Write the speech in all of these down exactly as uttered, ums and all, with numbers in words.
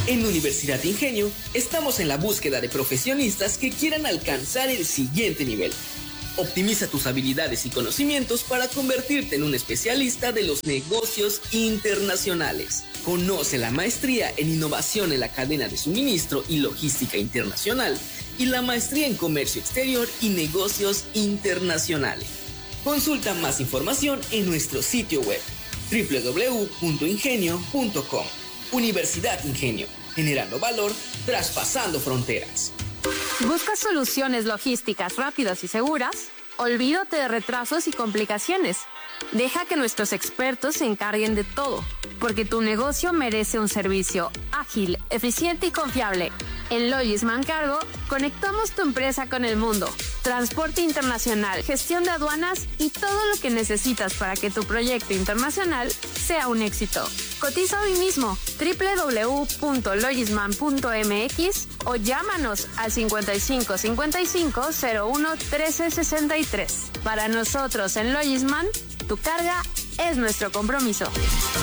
En Universidad Ingenio estamos en la búsqueda de profesionistas que quieran alcanzar el siguiente nivel. Optimiza tus habilidades y conocimientos para convertirte en un especialista de los negocios internacionales. Conoce la maestría en innovación en la cadena de suministro y logística internacional y la maestría en comercio exterior y negocios internacionales. Consulta más información en nuestro sitio web doble u doble u doble u punto ingenio punto com. Universidad Ingenio, generando valor, traspasando fronteras. ¿Buscas soluciones logísticas rápidas y seguras? Olvídate de retrasos y complicaciones. Deja que nuestros expertos se encarguen de todo, porque tu negocio merece un servicio ágil, eficiente y confiable. En Logisman Cargo, conectamos tu empresa con el mundo. Transporte internacional, gestión de aduanas y todo lo que necesitas para que tu proyecto internacional sea un éxito. Cotiza hoy mismo doble u doble u doble u punto logisman punto m x o llámanos al cincuenta y cinco cincuenta y cinco cero uno trece sesenta y tres. Para nosotros en Logisman, tu carga es nuestro compromiso.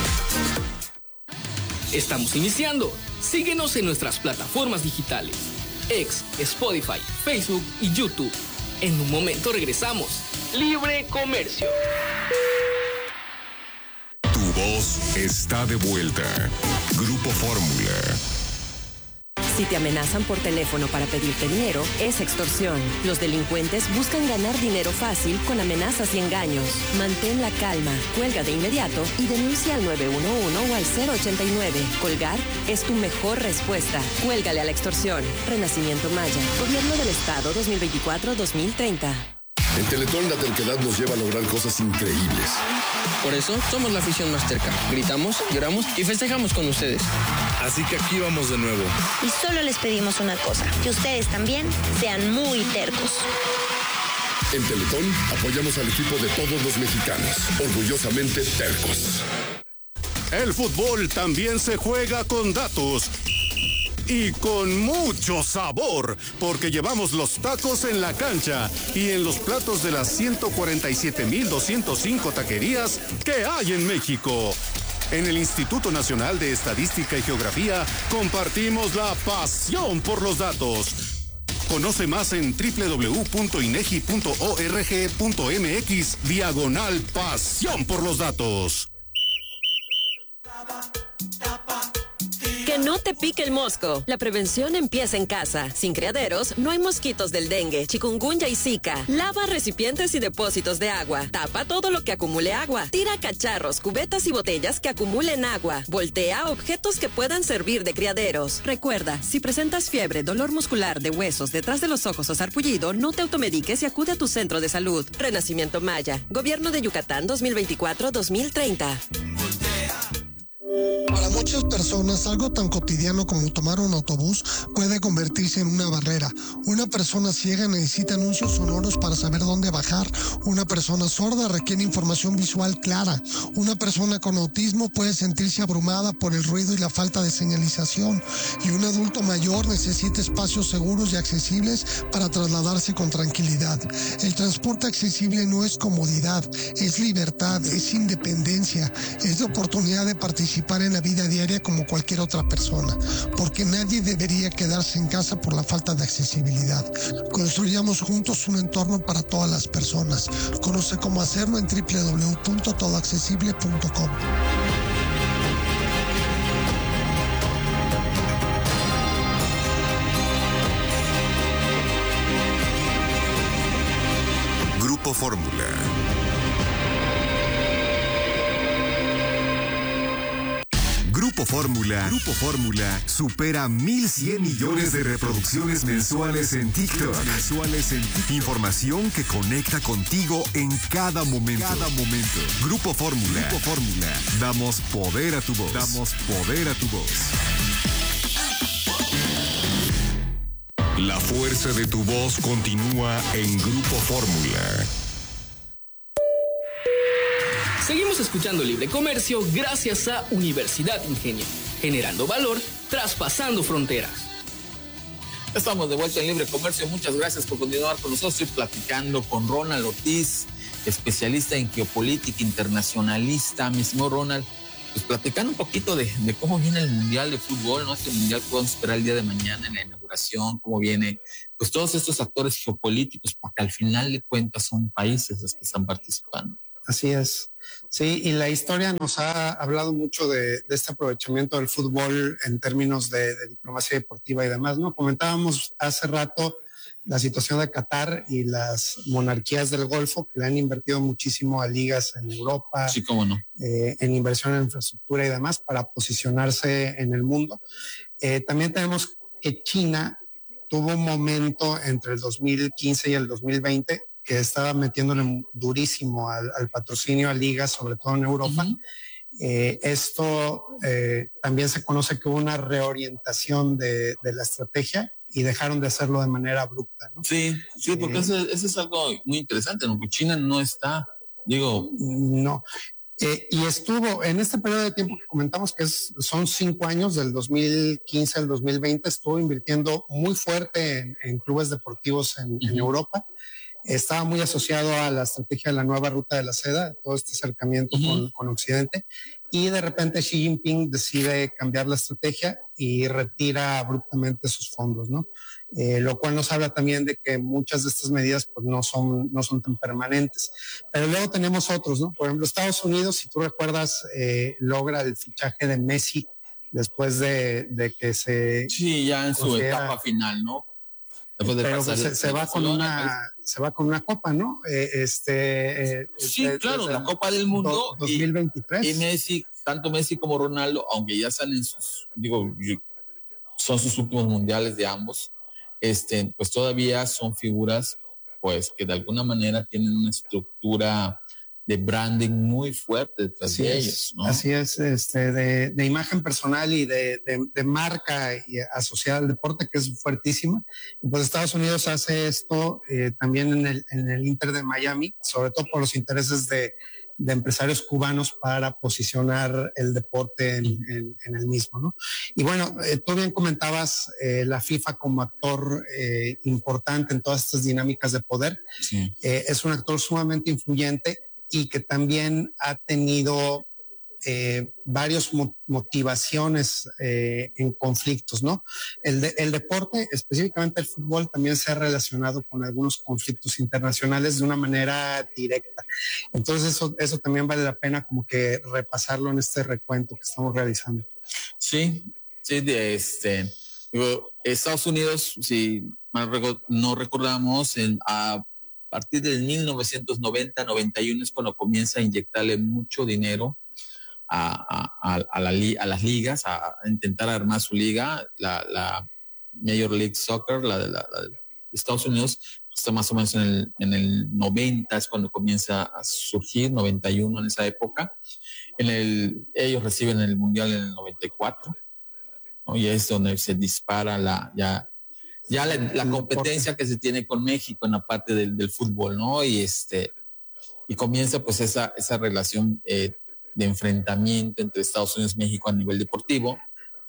Estamos iniciando. Síguenos en nuestras plataformas digitales: X, Spotify, Facebook y YouTube. En un momento regresamos. Libre Comercio. Tu voz está de vuelta. Grupo Fórmula. Si te amenazan por teléfono para pedirte dinero, es extorsión. Los delincuentes buscan ganar dinero fácil con amenazas y engaños. Mantén la calma, cuelga de inmediato y denuncia al nueve uno uno o al cero ochenta y nueve. Colgar es tu mejor respuesta. Cuélgale a la extorsión. Renacimiento Maya. Gobierno del Estado dos mil veinticuatro a dos mil treinta. En Teletón la terquedad nos lleva a lograr cosas increíbles. Por eso somos la afición más terca. Gritamos, lloramos y festejamos con ustedes. Así que aquí vamos de nuevo. Y solo les pedimos una cosa, que ustedes también sean muy tercos. En Teletón apoyamos al equipo de todos los mexicanos. Orgullosamente tercos. El fútbol también se juega con datos. Y con mucho sabor, porque llevamos los tacos en la cancha y en los platos de las ciento cuarenta y siete mil doscientos cinco taquerías que hay en México. En el Instituto Nacional de Estadística y Geografía compartimos la pasión por los datos. Conoce más en doble u doble u doble u punto inegi punto org punto m x diagonal pasión por los datos. Que no te pique el mosco. La prevención empieza en casa. Sin criaderos, no hay mosquitos del dengue, chikungunya y zika. Lava recipientes y depósitos de agua. Tapa todo lo que acumule agua. Tira cacharros, cubetas y botellas que acumulen agua. Voltea objetos que puedan servir de criaderos. Recuerda, si presentas fiebre, dolor muscular de huesos, detrás de los ojos o sarpullido, no te automediques y acude a tu centro de salud. Renacimiento Maya. Gobierno de Yucatán dos mil veinticuatro a dos mil treinta. Para muchas personas, algo tan cotidiano como tomar un autobús puede convertirse en una barrera. Una persona ciega necesita anuncios sonoros para saber dónde bajar. Una persona sorda requiere información visual clara. Una persona con autismo puede sentirse abrumada por el ruido y la falta de señalización. Y un adulto mayor necesita espacios seguros y accesibles para trasladarse con tranquilidad. El transporte accesible no es comodidad, es libertad, es independencia, es la oportunidad de participar en la vida diaria como cualquier otra persona, porque nadie debería quedarse en casa por la falta de accesibilidad. Construyamos juntos un entorno para todas las personas. Conoce cómo hacerlo en doble u doble u doble u punto todo accesible punto com. Grupo Fórmula. Grupo Fórmula, Grupo Fórmula supera mil cien millones de reproducciones mensuales en TikTok. Mensuales en TikTok. Información que conecta contigo en cada momento. Cada momento. Grupo Fórmula. Grupo Fórmula. Damos poder a tu voz. Damos poder a tu voz. La fuerza de tu voz continúa en Grupo Fórmula. Seguimos escuchando Libre Comercio gracias a Universidad Ingenio, generando valor, traspasando fronteras. Estamos de vuelta en Libre Comercio. Muchas gracias por continuar con nosotros. Estoy platicando con Ronald Ortiz, especialista en geopolítica internacionalista. Mi señor Ronald, pues platicando un poquito de, de cómo viene el Mundial de Fútbol, ¿no? Este Mundial que vamos a esperar el día de mañana en la inauguración, cómo viene, pues todos estos actores geopolíticos, porque al final de cuentas son países los que están participando. Así es. Sí, y la historia nos ha hablado mucho de, de este aprovechamiento del fútbol en términos de, de diplomacia deportiva y demás, ¿no? Comentábamos hace rato la situación de Qatar y las monarquías del Golfo, que le han invertido muchísimo a ligas en Europa, sí, cómo no, eh, en inversión en infraestructura y demás para posicionarse en el mundo. Eh, también tenemos que China tuvo un momento entre el dos mil quince y el dos mil veinte que estaba metiéndole durísimo al, al patrocinio a ligas, sobre todo en Europa. Uh-huh. Eh, esto eh, también se conoce que hubo una reorientación de, de la estrategia y dejaron de hacerlo de manera abrupta, ¿no? Sí, sí, porque eh, eso, eso es algo muy interesante, ¿no? Porque China no está, digo... No, eh, y estuvo, en este periodo de tiempo que comentamos, que es, son cinco años, del dos mil quince al dos mil veinte, estuvo invirtiendo muy fuerte en, en clubes deportivos en, uh-huh. en Europa. Estaba muy asociado a la estrategia de la nueva ruta de la seda, todo este acercamiento uh-huh. con, con Occidente, y de repente Xi Jinping decide cambiar la estrategia y retira abruptamente sus fondos, ¿no? Eh, lo cual nos habla también de que muchas de estas medidas pues no son, no son tan permanentes. Pero luego tenemos otros, ¿no? Por ejemplo, Estados Unidos, si tú recuerdas, eh, logra el fichaje de Messi después de, de que se... Sí, ya en su etapa final, ¿no? De pero pues se, se va con una se va con una copa, ¿no? Eh, este eh, sí, de, claro, la Copa del Mundo dos mil veintitrés. Y, y Messi, tanto Messi como Ronaldo, aunque ya están en sus, digo, son sus últimos mundiales de ambos, este, pues todavía son figuras, pues que de alguna manera tienen una estructura de branding muy fuerte detrás de ellos, ¿no? Así es, este, de, de imagen personal y de, de, de marca y asociada al deporte, que es fuertísima. Y pues Estados Unidos hace esto eh, también en el, en el Inter de Miami, sobre todo por los intereses de, de empresarios cubanos para posicionar el deporte en, en, en el mismo, ¿no? Y bueno, eh, tú bien comentabas eh, la FIFA como actor eh, importante en todas estas dinámicas de poder. Sí. Eh, es un actor sumamente influyente y que también ha tenido eh, varias mo- motivaciones eh, en conflictos, ¿no? El, de, el deporte, específicamente el fútbol, también se ha relacionado con algunos conflictos internacionales de una manera directa. Entonces eso, eso también vale la pena como que repasarlo en este recuento que estamos realizando. Sí, sí, de este, digo, Estados Unidos, si mal no recordamos, en, a A partir del mil novecientos noventa noventa y uno es cuando comienza a inyectarle mucho dinero a, a, a, a, la, a las ligas, a, a intentar armar su liga. La, la Major League Soccer, la de, la, la de Estados Unidos, está más o menos en el, en el noventa, es cuando comienza a surgir, noventa y uno en esa época. En el, ellos reciben el Mundial en el noventa y cuatro, ¿no? Y es donde se dispara la... ya Ya la, la competencia que se tiene con México en la parte del, del fútbol, ¿no? Y este y comienza pues esa, esa relación eh, de enfrentamiento entre Estados Unidos y México a nivel deportivo,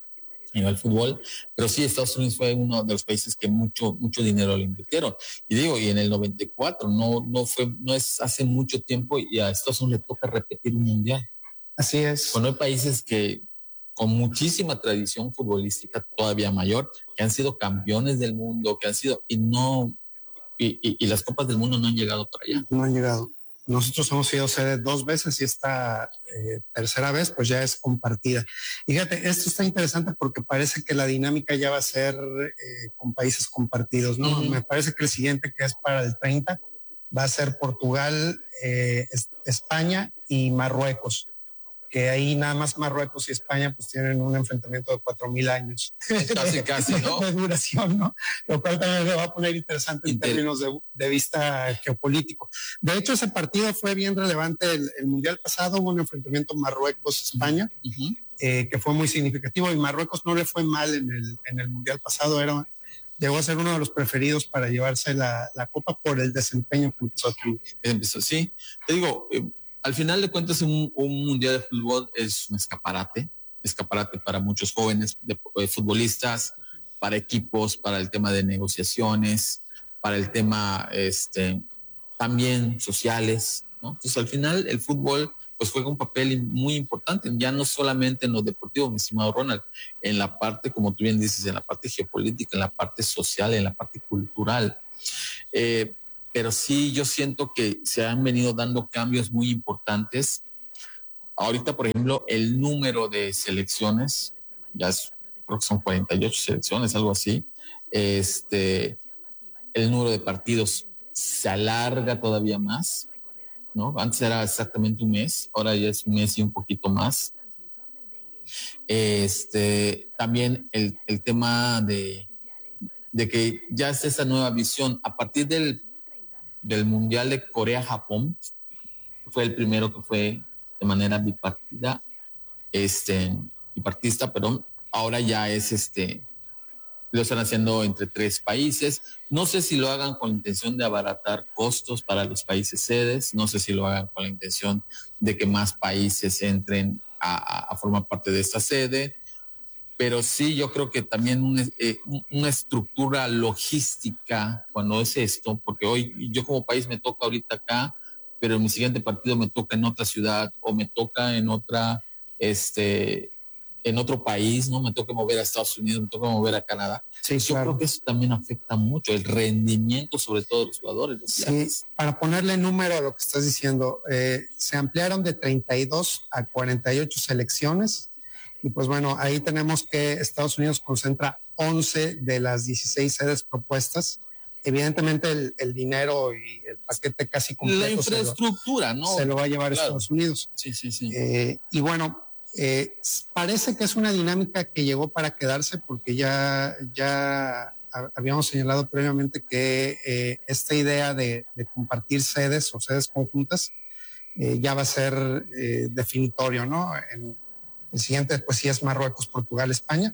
a nivel fútbol. Pero sí, Estados Unidos fue uno de los países que mucho, mucho dinero le invirtieron. Y digo, y en el noventa y cuatro, no, no fue, no es hace mucho tiempo, y a Estados Unidos le toca repetir un mundial. Así es. Cuando hay países que con muchísima tradición futbolística todavía mayor, que han sido campeones del mundo, que han sido, y no, y, y, y las copas del mundo no han llegado para allá. No han llegado. Nosotros hemos sido sede dos veces y esta eh, tercera vez pues ya es compartida. Y fíjate, esto está interesante porque parece que la dinámica ya va a ser eh, con países compartidos, ¿no? Uh-huh. Me parece que el siguiente, que es para el treinta, va a ser Portugal, eh, es, España y Marruecos. Que ahí nada más Marruecos y España pues tienen un enfrentamiento de cuatro mil años. Casi, casi, ¿no? De duración, ¿no? Lo cual también me va a poner interesante en Inter- términos de, de vista geopolítico. De hecho, ese partido fue bien relevante. El, el Mundial pasado hubo un enfrentamiento Marruecos-España, uh-huh. eh, que fue muy significativo, y Marruecos no le fue mal en el, en el Mundial pasado. Era, llegó a ser uno de los preferidos para llevarse la, la Copa por el desempeño que empezó a tener. Empezó, sí. Te digo... Eh, Al final de cuentas, un, un mundial de fútbol es un escaparate, escaparate para muchos jóvenes de, de futbolistas, para equipos, para el tema de negociaciones, para el tema este, también sociales, ¿no? Entonces, al final, el fútbol pues juega un papel muy importante, ya no solamente en lo deportivo, mi estimado Ronald, en la parte, como tú bien dices, en la parte geopolítica, en la parte social, en la parte cultural. Eh, pero sí, yo siento que se han venido dando cambios muy importantes. Ahorita, por ejemplo, el número de selecciones, ya es, creo que son cuarenta y ocho selecciones, algo así. Este, el número de partidos se alarga todavía más, ¿no? Antes era exactamente un mes, ahora ya es un mes y un poquito más. Este, también el, el tema de, de que ya es esa nueva visión. A partir del, del Mundial de Corea-Japón, fue el primero que fue de manera bipartida, este, bipartista, perdón, ahora ya es este, lo están haciendo entre tres países. No sé si lo hagan con la intención de abaratar costos para los países sedes, no sé si lo hagan con la intención de que más países entren a, a formar parte de esta sede, pero sí yo creo que también una, eh, una estructura logística cuando es esto, porque hoy yo como país me toca ahorita acá, pero en mi siguiente partido me toca en otra ciudad o me toca en otra, este, en otro país, ¿no? Me toca mover a Estados Unidos, me toca mover a Canadá. Sí, yo claro. creo que eso también afecta mucho el rendimiento, sobre todo de los jugadores. Los sí, para ponerle número a lo que estás diciendo, eh, se ampliaron de treinta y dos a cuarenta y ocho selecciones y pues bueno, ahí tenemos que Estados Unidos concentra once de las dieciséis sedes propuestas. Evidentemente el, el dinero y el paquete casi completo la infraestructura, se lo, ¿no? se lo va a llevar claro. Estados Unidos. Sí, sí, sí. Eh, y bueno, eh, parece que es una dinámica que llegó para quedarse porque ya, ya habíamos señalado previamente que eh, esta idea de, de compartir sedes o sedes conjuntas eh, ya va a ser eh, definitorio, ¿no? En el siguiente, pues sí es Marruecos, Portugal, España.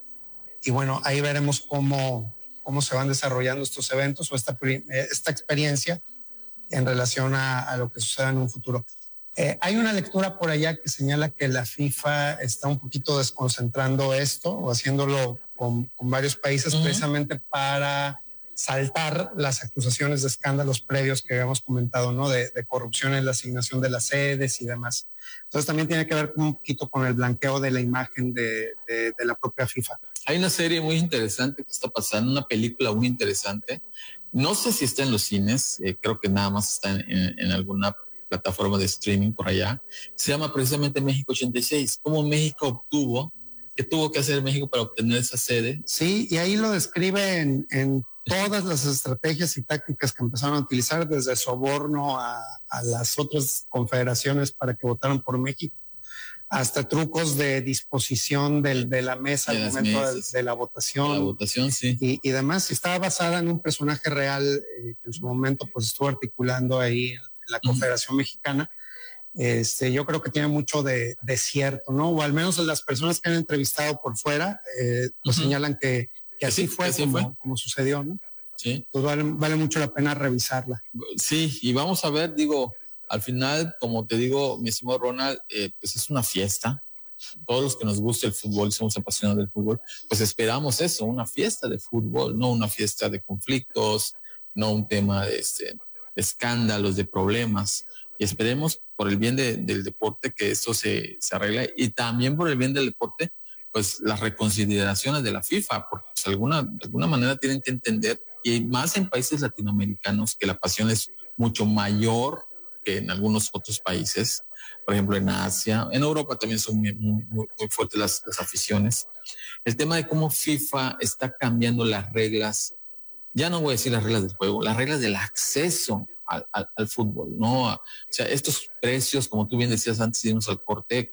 Y bueno, ahí veremos cómo... cómo se van desarrollando estos eventos o esta, esta experiencia en relación a, a lo que suceda en un futuro. Eh, hay una lectura por allá que señala que la FIFA está un poquito desconcentrando esto o haciéndolo con, con varios países uh-huh. precisamente para saltar las acusaciones de escándalos previos que habíamos comentado, ¿no? De, de corrupción en la asignación de las sedes y demás. Entonces también tiene que ver un poquito con el blanqueo de la imagen de, de, de la propia FIFA. Hay una serie muy interesante que está pasando, una película muy interesante. No sé si está en los cines, eh, creo que nada más está en, en, en alguna plataforma de streaming por allá. Se llama precisamente México ochenta y seis. ¿Cómo México obtuvo? ¿Qué tuvo que hacer México para obtener esa sede? Sí, y ahí lo describe en, en todas las estrategias y tácticas que empezaron a utilizar, desde soborno a, a las otras confederaciones para que votaran por México, hasta trucos de disposición del, de la mesa al momento de, de la votación. La votación, sí. Y, y demás. Estaba basada en un personaje real eh, que en su momento pues estuvo articulando ahí en, en la Confederación uh-huh. Mexicana. Este, yo creo que tiene mucho de, de cierto, ¿no? O al menos las personas que han entrevistado por fuera eh, pues uh-huh. señalan que, que así, sí, fue, así como, fue como sucedió, ¿no? Sí. Pues vale, vale mucho la pena revisarla. Sí, y vamos a ver, digo, al final, como te digo, mi estimado Ronald, eh, pues es una fiesta. Todos los que nos gusta el fútbol, somos apasionados del fútbol, pues esperamos eso, una fiesta de fútbol, no una fiesta de conflictos, no un tema de, este, de escándalos, de problemas. Y esperemos por el bien de, del deporte que esto se, se arregle y también por el bien del deporte, pues las reconsideraciones de la FIFA, porque pues, alguna, de alguna manera tienen que entender, y más en países latinoamericanos, que la pasión es mucho mayor que en algunos otros países, por ejemplo en Asia, en Europa también son muy, muy, muy fuertes las, las aficiones. El tema de cómo FIFA está cambiando las reglas, ya no voy a decir las reglas del juego, las reglas del acceso al, al, al fútbol, ¿no? O sea, estos precios, como tú bien decías antes de irnos al corte,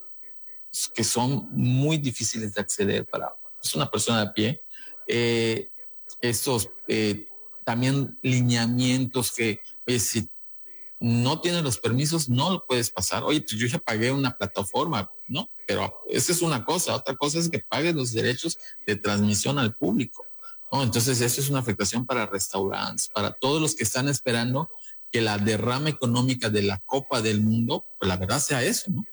que son muy difíciles de acceder para pues, una persona de a pie, eh, estos eh, también lineamientos que, oye, si no tienes los permisos, no lo puedes pasar. Oye, pues yo ya pagué una plataforma, ¿no? Pero esa es una cosa. Otra cosa es que pagues los derechos de transmisión al público, ¿no? Entonces, eso es una afectación para restaurantes, para todos los que están esperando que la derrama económica de la Copa del Mundo, pues la verdad sea eso, ¿no?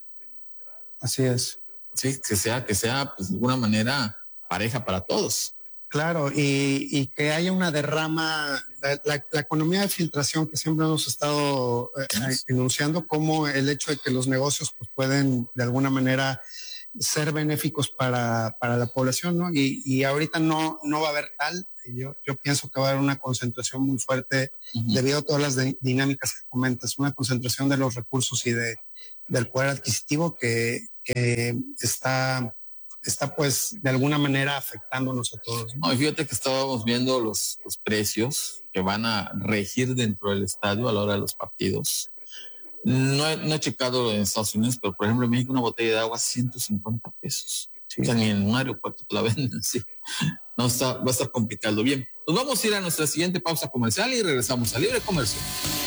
Así es. Sí, que sea, que sea, pues de alguna manera pareja para todos. Claro, y, y que haya una derrama la, la, la economía de filtración que siempre hemos estado eh, enunciando, como el hecho de que los negocios pues, pueden de alguna manera ser benéficos para, para la población, ¿no? Y, y ahorita no, no va a haber tal. Yo, yo pienso que va a haber una concentración muy fuerte uh-huh. debido a todas las de, dinámicas que comentas, una concentración de los recursos y de, del poder adquisitivo que, que está, está pues de alguna manera afectándonos a todos, ¿no? No, y fíjate que estábamos viendo los, los precios que van a regir dentro del estadio a la hora de los partidos. No he, no he checado en Estados Unidos, pero por ejemplo en México una botella de agua ciento cincuenta pesos. Sí. O sea, ni en un aeropuerto te la venden, sí. No está, va a estar complicado. Bien, nos vamos a ir a nuestra siguiente pausa comercial y regresamos a Libre Comercio.